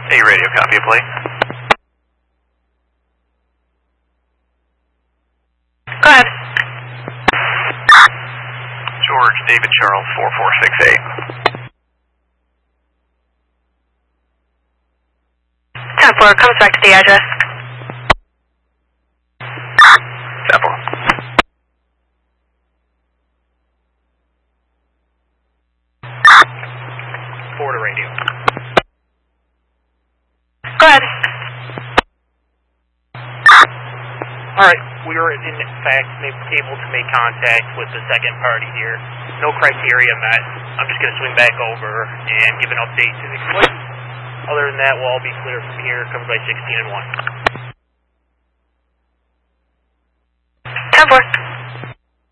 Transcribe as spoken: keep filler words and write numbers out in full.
A radio, copy a plate. Go ahead. George David Charles four four six eight. ten four, comes back to the address. ten four. Four to radio. Go ahead. Alright, we were in fact able to make contact with the second party here. No criteria met. I'm just going to swing back over and give an update to the plate. Other than that, we'll all be clear from here, covered by sixteen and one. ten four.